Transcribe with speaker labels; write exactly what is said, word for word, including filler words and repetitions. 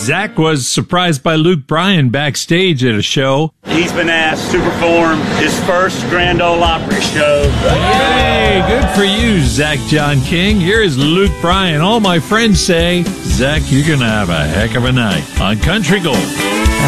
Speaker 1: Zach was surprised by Luke Bryan backstage at a show.
Speaker 2: He's been asked to perform his first Grand Ole Opry show.
Speaker 1: Hey, good for you, Zach John King. Here is Luke Bryan. All my friends say, Zach, you're going to have a heck of a night on Country Gold.